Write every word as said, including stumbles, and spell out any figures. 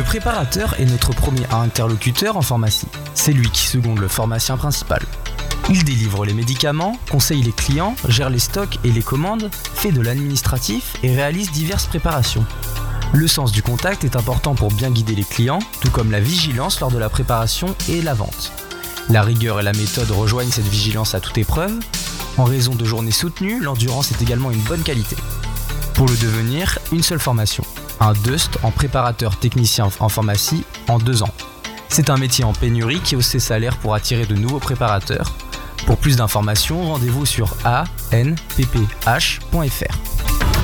Le préparateur est notre premier interlocuteur en pharmacie. C'est lui qui seconde le pharmacien principal. Il délivre les médicaments, conseille les clients, gère les stocks et les commandes, fait de l'administratif et réalise diverses préparations. Le sens du contact est important pour bien guider les clients, tout comme la vigilance lors de la préparation et la vente. La rigueur et la méthode rejoignent cette vigilance à toute épreuve. En raison de journées soutenues, l'endurance est également une bonne qualité. Pour le devenir, une seule formation, un D U S T en préparateur technicien en pharmacie en deux ans. C'est un métier en pénurie qui hausse ses salaires pour attirer de nouveaux préparateurs. Pour plus d'informations, rendez-vous sur a n p p h point f r.